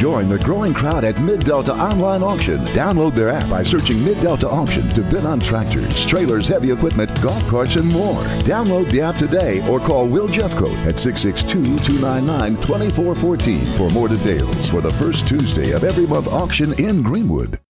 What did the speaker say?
Join the growing crowd at Mid-Delta Online Auction. Download their app by searching Mid-Delta Auction to bid on tractors, trailers, heavy equipment, golf carts, and more. Download the app today or call Will Jeffcoat at 662-299-2414 for more details for the first Tuesday of every month auction in Greenwood.